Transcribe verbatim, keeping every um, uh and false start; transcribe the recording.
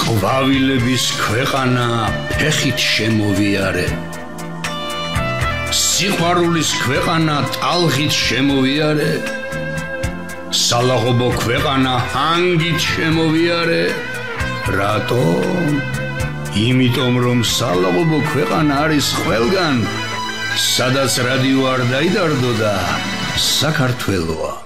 ყვავილების ქვეყანა ფეხით შემოვიარე სიყვარულის ქვეყანა ტალღით შემოვიარე სალაღობო ქვეყანა ჰანგით შემოვიარე რატომ იმიტომ რომ სალაღობო ქვეყანა არის ყველგან სადაც რადიო არ დაიდარდო და საქართველოა